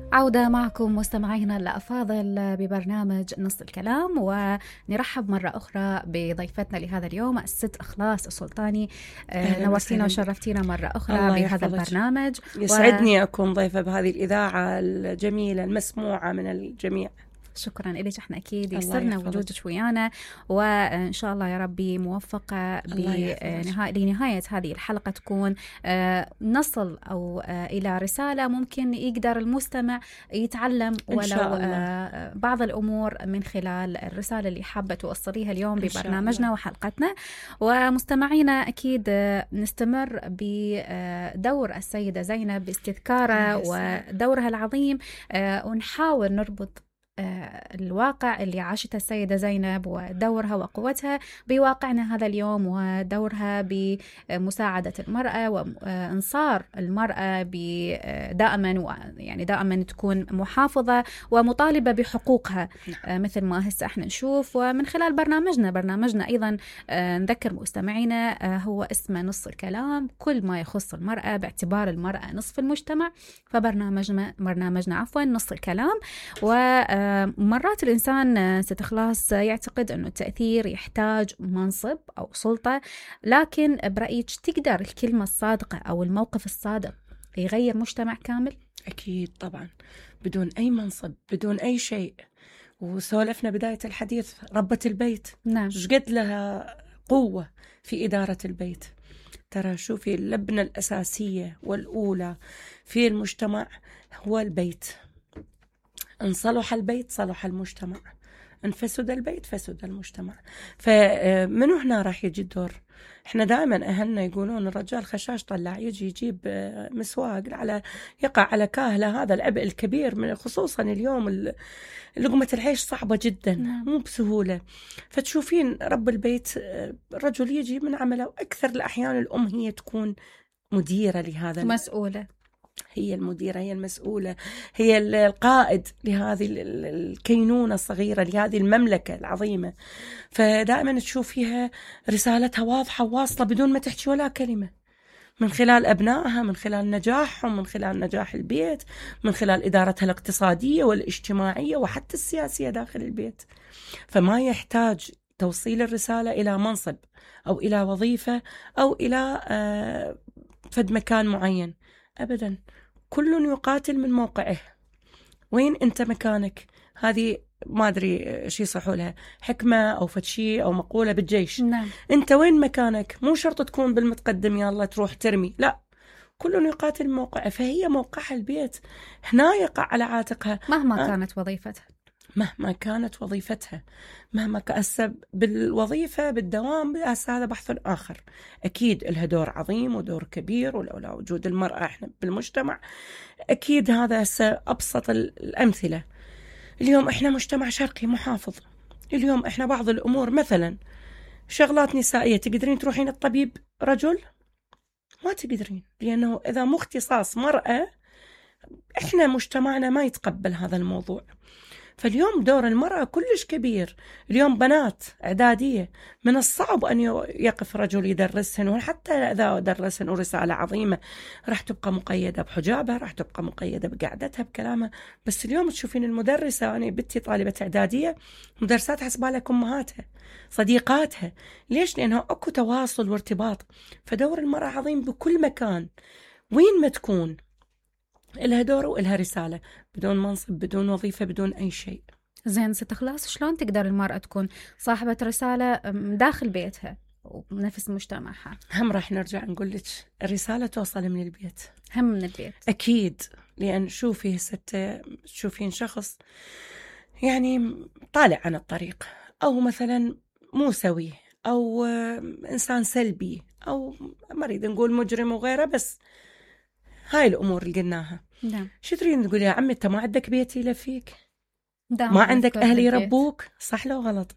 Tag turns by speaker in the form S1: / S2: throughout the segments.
S1: عودة معكم مستمعينا الأفاضل ببرنامج نص الكلام، ونرحب مرة أخرى بضيفتنا لهذا اليوم الست إخلاص السلطاني. نورتينا وشرفتينا مرة أخرى بهذا البرنامج.
S2: يسعدني أكون ضيفة بهذه الإذاعة الجميلة المسموعة من الجميع.
S1: شكرا لك، احنا اكيد يسرنا وجودك ويانا، وان شاء الله يا ربي موفقه لنهايه هذه الحلقه تكون نصل او الى رساله ممكن يقدر المستمع يتعلم ولو بعض الامور من خلال الرساله اللي حابه توصليها اليوم ببرنامجنا وحلقتنا. ومستمعينا اكيد نستمر بدور السيده زينب باستذكاره ودورها العظيم، ونحاول نربط الواقع اللي عاشته السيدة زينب ودورها وقوتها بواقعنا هذا اليوم، ودورها بمساعدة المرأة وإنصار المرأة دائما تكون محافظة ومطالبة بحقوقها مثل ما هسه احنا نشوف. ومن خلال برنامجنا أيضا نذكر مستمعينا هو اسمه نص الكلام، كل ما يخص المرأة باعتبار المرأة نصف المجتمع، فبرنامجنا نص الكلام. مرات الإنسان ستخلص يعتقد أنه التأثير يحتاج منصب أو سلطة، لكن برأيك تقدر الكلمة الصادقة أو الموقف الصادق يغير مجتمع كامل؟
S2: أكيد طبعا، بدون أي منصب، بدون أي شيء. وسولفنا بداية الحديث ربة البيت،
S1: نعم،
S2: قد لها قوة في إدارة البيت. ترى شوفي، اللبنة الأساسية والأولى في المجتمع هو البيت. إن صلح البيت صلح المجتمع، إن فسد البيت فسد المجتمع. فمن هنا راح يجي الدور. إحنا دائما أهلنا يقولون الرجال خشاش طلع، يجي يجيب مسواق يقع على كاهله. هذا العبء الكبير، من خصوصا اليوم لقمة العيش صعبة جدا، مو بسهولة. فتشوفين رب البيت الرجل يجي من عمله، وأكثر الأحيان الأم هي تكون مديرة لهذا،
S1: مسؤولة،
S2: هي المديرة، هي المسؤولة، هي القائد لهذه الكينونة الصغيرة، لهذه المملكة العظيمة. فدائما تشوف فيها رسالتها واضحة وواصلة بدون ما تحكي ولا كلمة، من خلال أبنائها، من خلال نجاحهم، من خلال نجاح البيت، من خلال إدارتها الاقتصادية والاجتماعية وحتى السياسية داخل البيت. فما يحتاج توصيل الرسالة إلى منصب أو إلى وظيفة أو إلى فد مكان معين أبدا. كل يقاتل من موقعه. وين أنت مكانك؟ هذه ما أدري شي صحوا لها حكمة أو فتشي أو مقولة بالجيش.
S1: نعم.
S2: أنت وين مكانك؟ مو شرط تكون بالمتقدم يا الله تروح ترمي، لا، كل يقاتل من موقعه. فهي موقعها البيت، هنا يقع على عاتقها
S1: مهما كانت وظيفتها،
S2: مهما كانت وظيفتها، مهما كأسب بالوظيفة بالدوام، هذا بحث آخر. أكيد لها دور عظيم ودور كبير، ولولا وجود المرأة إحنا بالمجتمع أكيد. هذا أبسط الأمثلة. اليوم إحنا مجتمع شرقي محافظ. اليوم إحنا بعض الأمور مثلا شغلات نسائية تقدرين تروحين الطبيب رجل؟ ما تقدرين، لأنه إذا مو اختصاص مرأة إحنا مجتمعنا ما يتقبل هذا الموضوع. فاليوم دور المرأة كلش كبير. اليوم بنات إعدادية من الصعب أن يقف رجل يدرسهن، وحتى إذا درسهن ورسالة عظيمة راح تبقى مقيدة بحجابها، راح تبقى مقيدة بقعدتها بكلامها. بس اليوم تشوفين المدرسة، أنا بنتي طالبة إعدادية، مدرسات حسبالك أمهاتها صديقاتها. ليش؟ لأنه أكو تواصل وارتباط. فدور المرأة عظيم بكل مكان، وين ما تكون إلها دور وإلها رسالة، بدون منصب، بدون وظيفة، بدون أي شيء.
S1: زين ستخلص، شلون تقدر المرأة تكون صاحبة رسالة داخل بيتها ونفس مجتمعها؟
S2: هم راح نرجع نقول لك الرسالة توصل من البيت،
S1: هم من البيت
S2: أكيد. لأن شوفي تشوفين شخص يعني طالع عن الطريق، أو مثلا مو سوي، أو إنسان سلبي، أو مريض نقول مجرم وغيره. بس هاي الأمور اللي قلناها.
S1: نعم.
S2: شو تريد تقول يا عمي؟ أنت ما عندك بيت يلفيك،
S1: ما
S2: عندك أهل يربوك، صح لو غلط؟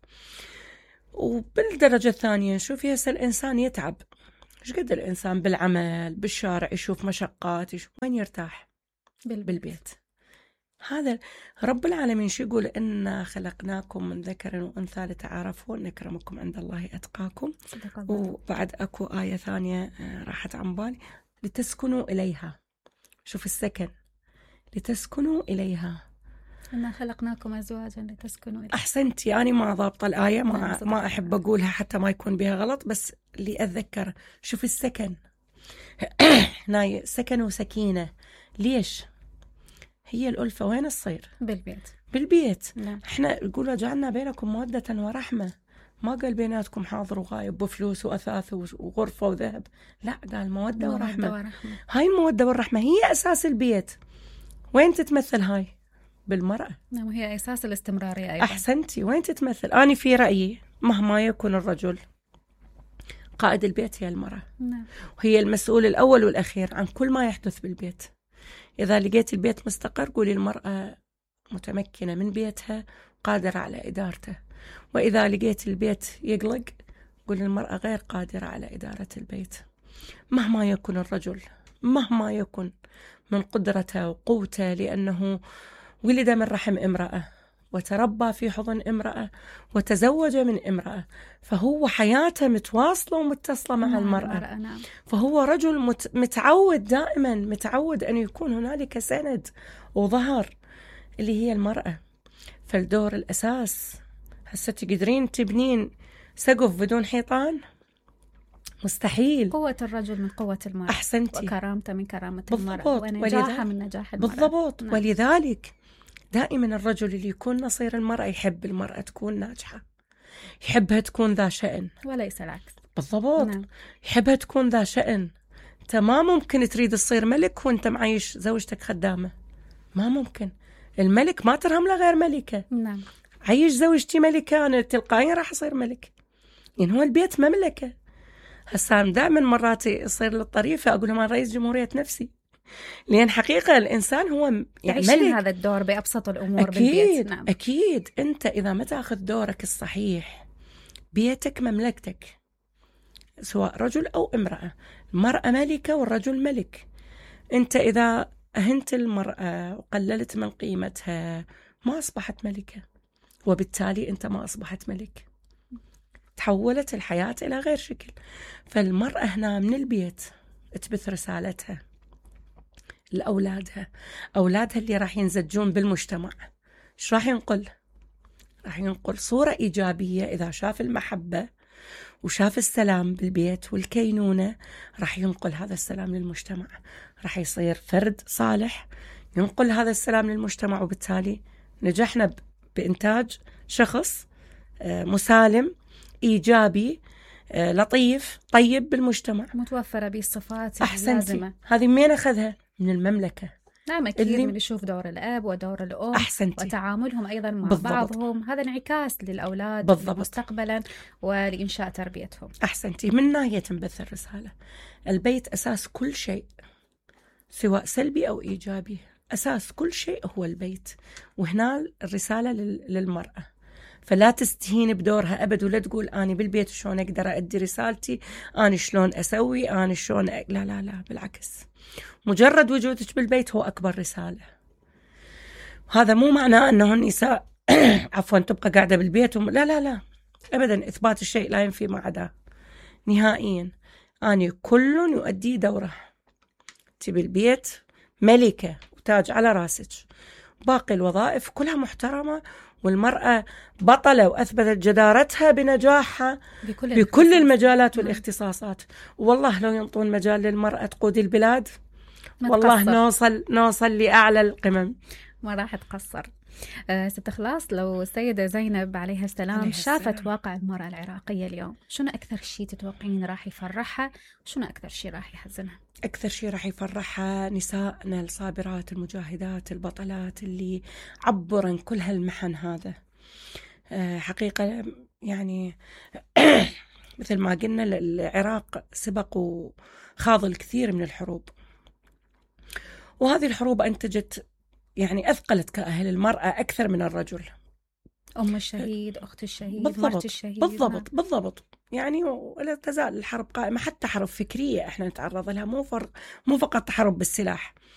S2: وبالدرجة الثانية شوفي هسه الإنسان يتعب. إيش قد الإنسان بالعمل بالشارع يشوف مشقات، وين يرتاح؟ بالبيت. هذا رب العالمين شو يقول؟ إنا خلقناكم من ذكر وأنثى لتعارفوا إن أكرمكم عند الله أتقاكم. وبعد أكو آية ثانية راحت عن بالي، لتسكنوا إليها. شوف السكن، لتسكنوا إليها.
S1: إنا خلقناكم أزواجا لتسكنوا إليها.
S2: أحسنتي. أنا ما ضابطة الآية، ما أحب أقولها حتى ما يكون بها غلط، بس اللي أتذكر شوف السكن هنا سكن وسكينة. ليش؟ هي الألفة وين تصير؟ بالبيت.
S1: لا.
S2: احنا نقول جعلنا بينكم مودة ورحمة، ما قال بيناتكم حاضر وغايب بفلوس وأثاث وغرفة وذهب، لا، قال مودة ورحمة. هاي المودة والرحمة هي أساس البيت. وين تتمثل هاي؟ بالمرأة.
S1: نعم، وهي أساس الاستمرارية أيضا.
S2: أحسنتي. وين تتمثل؟ أنا في رأيي مهما يكون الرجل، قائد البيت هي المرأة.
S1: نعم.
S2: وهي المسؤول الأول والأخير عن كل ما يحدث بالبيت. إذا لقيت البيت مستقر قولي المرأة متمكنة من بيتها قادرة على إدارته، وإذا لقيت البيت يقلق قولي المرأة غير قادرة على إدارة البيت. مهما يكون الرجل، مهما يكن من قدرته وقوته، لأنه ولد من رحم امرأة وتربى في حضن امرأة وتزوج من امرأة، فهو حياته متواصلة ومتصلة مع المرأة.
S1: نعم.
S2: فهو رجل متعود دائما، متعود أن يكون هنالك سند وظهر اللي هي المرأة. فالدور الأساس. هسه تقدرين تبنين سقف بدون حيطان؟ مستحيل.
S1: قوة الرجل من قوة المرأة.
S2: أحسنتي.
S1: وكرامته من كرامة
S2: بالضبط.
S1: المرأة، ونجاحها من نجاح المرأة.
S2: بالضبط.
S1: نعم.
S2: ولذلك دائما الرجل اللي يكون نصير المرأة يحب المرأة تكون ناجحة، يحبها تكون ذا شأن،
S1: وليس العكس.
S2: بالضبط.
S1: نعم.
S2: يحبها تكون ذا شأن. انت ما ممكن تريد تصير ملك وانت معيش زوجتك خدامة، ما ممكن. الملك ما ترهم له غير ملكة.
S1: نعم.
S2: عيش زوجتي ملكة أنا تلقائيا راح أصير ملك. يعني هو البيت مملكة. هسا دائما مرات يصير للطريفة أقول ما رئيس جمهورية نفسي، لأن حقيقة الإنسان هو يعني ملك.
S1: هذا الدور بأبسط الأمور
S2: أكيد
S1: بالبيت. نعم.
S2: أكيد. أنت إذا ما تأخذ دورك الصحيح، بيتك مملكتك، سواء رجل أو امرأة. المرأة ملكة والرجل ملك. أنت إذا أهنت المرأة وقللت من قيمتها ما أصبحت ملكة، وبالتالي أنت ما أصبحت ملك، تحولت الحياة إلى غير شكل. فالمرأة هنا من البيت تبث رسالتها لأولادها، أولادها اللي راح ينزجون بالمجتمع. إيش راح ينقل؟ راح ينقل صورة إيجابية. إذا شاف المحبة وشاف السلام بالبيت والكينونة راح ينقل هذا السلام للمجتمع، راح يصير فرد صالح ينقل هذا السلام للمجتمع، وبالتالي نجحنا بإنتاج شخص مسالم إيجابي لطيف طيب بالمجتمع،
S1: متوفرة بالصفات
S2: اللازمة. هذه مين أخذها؟ من المملكة.
S1: نعم أكيد. من يشوف دور الأب ودور الأم.
S2: أحسنتي.
S1: وتعاملهم أيضا مع
S2: بالضبط.
S1: بعضهم، هذا انعكاس للأولاد
S2: بالضبط.
S1: مستقبلا ولإنشاء تربيتهم.
S2: أحسنتي. من ناحية تنبث الرسالة. البيت أساس كل شيء سواء سلبي أو إيجابي، أساس كل شيء هو البيت. وهنا الرسالة للمرأة، فلا تستهين بدورها أبد، ولا تقول أنا بالبيت شلون أقدر أدي رسالتي، أنا شلون أسوي، أنا شلون لا لا لا، بالعكس. مجرد وجودك بالبيت هو أكبر رسالة. هذا مو معناه أنه النساء عفوا تبقى قاعدة بالبيت لا لا لا أبدا. إثبات الشيء لا ينفي ما عداه نهائيا. أنا كل يؤدي دوره. تبي البيت ملكة وتاج على راسك، باقي الوظائف كلها محترمة، والمرأة بطلة وأثبتت جدارتها بنجاحها بكل المجالات والاختصاصات. والله لو ينطون مجال للمرأة تقود البلاد والله نوصل لأعلى القمم،
S1: ما راح تقصر. ست إخلاص، لو السيدة زينب عليها السلام شافت واقع المرأة العراقية اليوم، شنو أكثر شيء تتوقعين راح يفرحها وشنو أكثر شيء راح يحزنها؟
S2: أكثر شيء راح يفرحها نسائنا الصابرات المجاهدات البطلات اللي عبرن كل هالمحن هذا. حقيقة يعني مثل ما قلنا العراق سبق وخاض الكثير من الحروب، وهذه الحروب أنتجت يعني أثقلت كأهل المرأة أكثر من الرجل.
S1: أم الشهيد، أخت الشهيد،
S2: بالضبط.
S1: الشهيد.
S2: بالضبط. بالضبط. يعني ولا تزال الحرب قائمة، حتى حرب فكرية احنا نتعرض لها، مو فقط حرب بالسلاح.